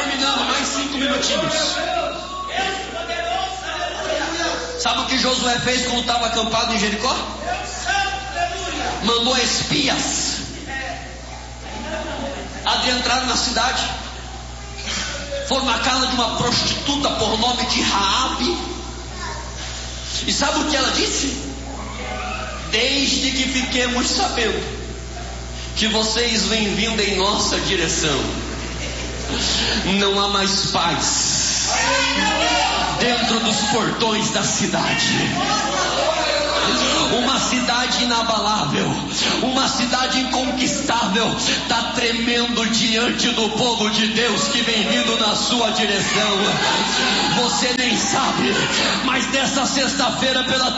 terminando, mais 5 minutinhos. Sabe o que Josué fez quando estava acampado em Jericó? Mandou espias adentraram na cidade. Foram na casa de uma prostituta por nome de Raabe. E sabe o que ela disse? Desde que fiquemos sabendo que vocês vêm vindo em nossa direção, não há mais paz dentro dos portões da cidade. Uma cidade inabalável, uma cidade inconquistável, está tremendo diante do povo de Deus que vem vindo na sua direção. Você nem sabe, mas nessa sexta-feira, pela